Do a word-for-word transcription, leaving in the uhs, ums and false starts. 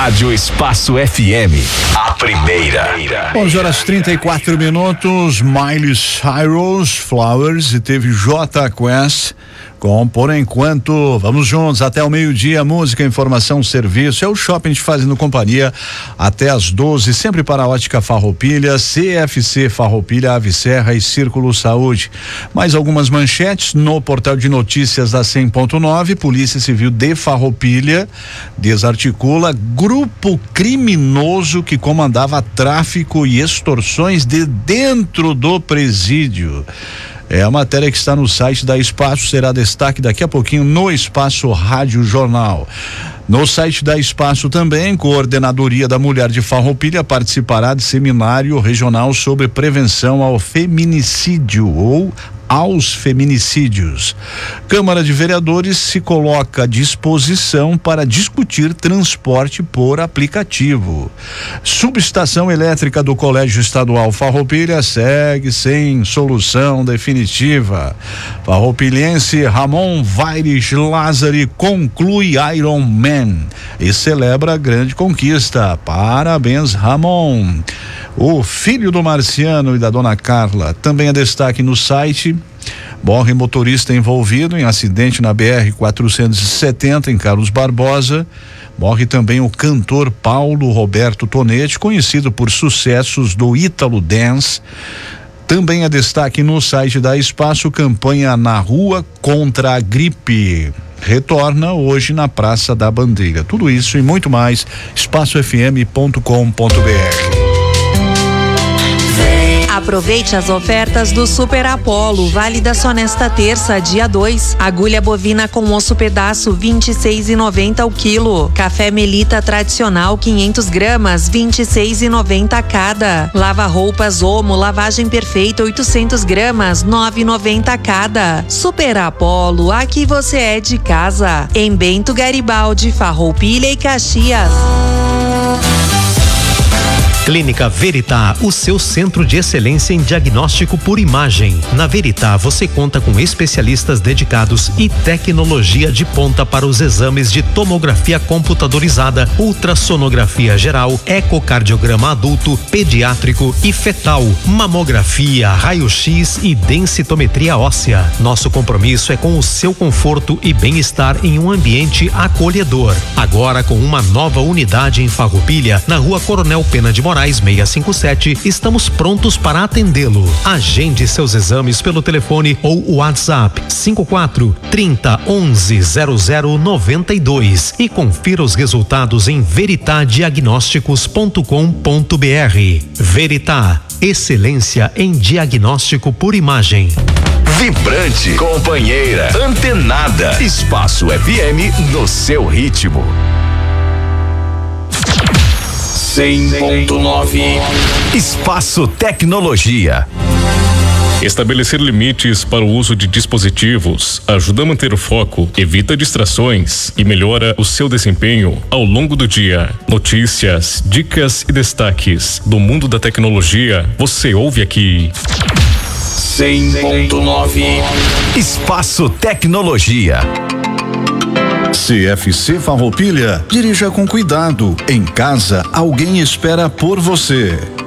Rádio Espaço F M, a primeira. onze horas e trinta e quatro minutos, Miley Cyrus, Flowers, e teve J Quest com Por Enquanto. Vamos juntos até o meio-dia, música, informação, serviço. É o Shopping te fazendo companhia até as doze, sempre para a Ótica Farroupilha, C F C Farroupilha, Ave Serra e Círculo Saúde. Mais algumas manchetes no portal de notícias da cem ponto nove. Polícia Civil de Farroupilha desarticula grupo criminoso que comandava tráfico e extorsões de dentro do presídio. É a matéria que está no site da Espaço, será destaque daqui a pouquinho no Espaço Rádio Jornal. No site da Espaço também, Coordenadoria da Mulher de Farroupilha participará de seminário regional sobre prevenção ao feminicídio ou aos feminicídios. Câmara de Vereadores se coloca à disposição para discutir transporte por aplicativo. Subestação elétrica do Colégio Estadual Farroupilha segue sem solução definitiva. Farroupilhense Ramon Vaires Lázari conclui Ironman e celebra a grande conquista. Parabéns, Ramon. O filho do Marciano e da dona Carla também é destaque no site. Morre motorista envolvido em acidente na B R quatrocentos e setenta em Carlos Barbosa. Morre também o cantor Paulo Roberto Tonetti, conhecido por sucessos do Ítalo Dance. Também é destaque no site da Espaço, campanha Na Rua contra a Gripe. Retorna hoje na Praça da Bandeira. Tudo isso e muito mais, espaço f m ponto com ponto b r. Aproveite as ofertas do Super Apollo, válida só nesta terça, dia dois. Agulha bovina com osso pedaço, vinte e seis reais e noventa centavos o quilo. Café Melita tradicional, quinhentas gramas, vinte e seis reais e noventa centavos cada. Lava roupas Omo, lavagem perfeita, oitocentas gramas, nove reais e noventa centavos cada. Super Apollo, aqui você é de casa. Em Bento Garibaldi, Farroupilha e Caxias. Clínica Veritá, o seu centro de excelência em diagnóstico por imagem. Na Veritá, você conta com especialistas dedicados e tecnologia de ponta para os exames de tomografia computadorizada, ultrassonografia geral, ecocardiograma adulto, pediátrico e fetal, mamografia, raio-x e densitometria óssea. Nosso compromisso é com o seu conforto e bem-estar em um ambiente acolhedor. Agora com uma nova unidade em Farroupilha, na Rua Coronel Pena de Moraes, seiscentos e cinquenta e sete, estamos prontos para atendê-lo. Agende seus exames pelo telefone ou WhatsApp cinco quatro, trinta, onze, zero zero, noventa e dois e confira os resultados em veritá diagnósticos ponto com ponto b r. Veritá, excelência em diagnóstico por imagem. Vibrante, companheira, antenada, Espaço F M no seu ritmo. cem ponto nove Espaço Tecnologia. Estabelecer limites para o uso de dispositivos ajuda a manter o foco, evita distrações e melhora o seu desempenho ao longo do dia. Notícias, dicas e destaques do mundo da tecnologia você ouve aqui. cem ponto nove Espaço Tecnologia. C F C Farroupilha, dirija com cuidado. Em casa, alguém espera por você.